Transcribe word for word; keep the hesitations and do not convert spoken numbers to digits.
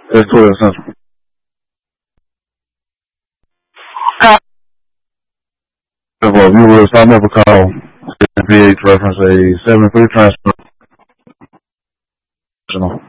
It's Twitter Central. If a viewer is not never call, P H reference a seven three transfer.